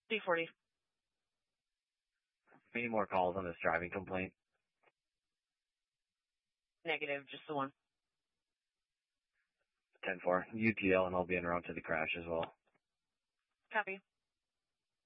D40. Any more calls on this driving complaint? Negative, just the one. 10-4. UTL, and I'll be en route to the crash as well. Copy.